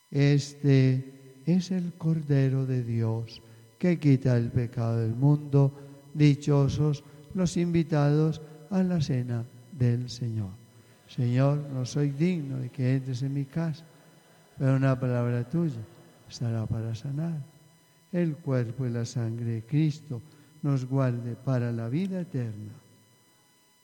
Este es el Cordero de Dios que quita el pecado del mundo. Dichosos los invitados a la cena del Señor. Señor, no soy digno de que entres en mi casa, pero una palabra tuya estará para sanar. El cuerpo y la sangre de Cristo nos guarde para la vida eterna.